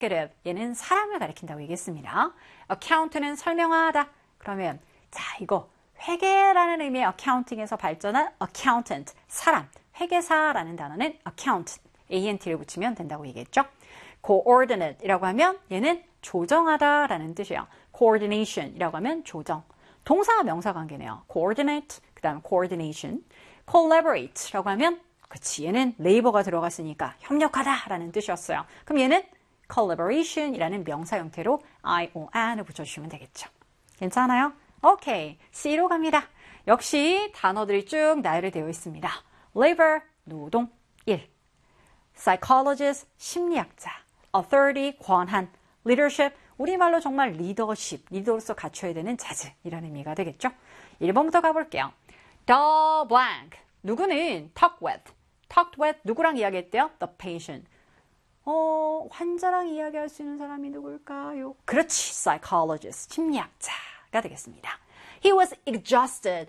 executive, 얘는 사람을 가리킨다고 얘기했습니다. account는 설명하다. 그러면 자 이거 회계라는 의미의 accounting에서 발전한 accountant, 사람, 회계사라는 단어는 account, ant를 붙이면 된다고 얘기했죠. coordinate이라고 하면 얘는 조정하다라는 뜻이에요. coordination이라고 하면 조정. 동사와 명사 관계네요. coordinate, 그 다음 coordination. collaborate라고 하면 그치, 얘는 레이버가 들어갔으니까 협력하다라는 뜻이었어요. 그럼 얘는 collaboration이라는 명사 형태로 ION을 붙여주시면 되겠죠. 괜찮아요? 오케이, C로 갑니다. 역시 단어들이 쭉 나열되어 있습니다. labor, 노동, 일. psychologist, 심리학자. authority, 권한. leadership, 우리말로 정말 리더십, 리더로서 갖춰야 되는 자질이라는 의미가 되겠죠. 1번부터 가볼게요. The blank, 누구는 talk with, 누구랑 이야기했대요? The patient. 환자랑 이야기할 수 있는 사람이 누굴까요? 그렇지, psychologist, 심리학자가 되겠습니다. He was exhausted,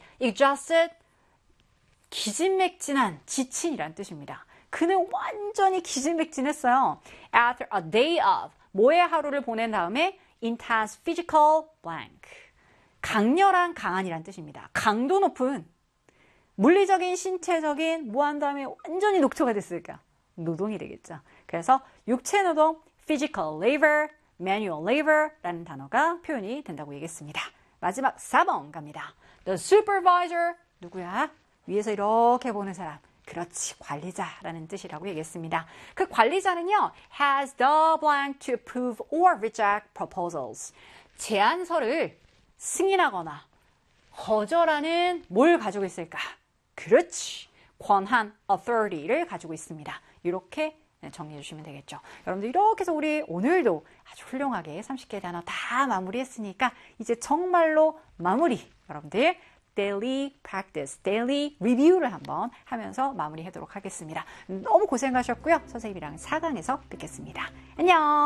기진맥진한, 지친이란 뜻입니다. 그는 완전히 기진맥진했어요. After a day of, 뭐의 하루를 보낸 다음에 intense physical blank. 강렬한 강한이란 뜻입니다. 강도 높은 물리적인 신체적인 뭐 한 다음에 완전히 녹초가 됐을까? 노동이 되겠죠. 그래서 육체 노동, physical labor, manual labor라는 단어가 표현이 된다고 얘기했습니다. 마지막 4번 갑니다. The supervisor, 누구야? 위에서 이렇게 보는 사람. 그렇지, 관리자라는 뜻이라고 얘기했습니다. 그 관리자는요, has the blank to approve or reject proposals. 제안서를 승인하거나 거절하는 뭘 가지고 있을까? 그렇지, 권한, authority를 가지고 있습니다. 이렇게 정리해 주시면 되겠죠. 여러분들 이렇게 해서 우리 오늘도 아주 훌륭하게 30개 단어 다 마무리했으니까 이제 정말로 마무리, 여러분들 daily practice, daily review를 한번 하면서 마무리하도록 하겠습니다. 너무 고생하셨고요. 선생님이랑 4강에서 뵙겠습니다. 안녕!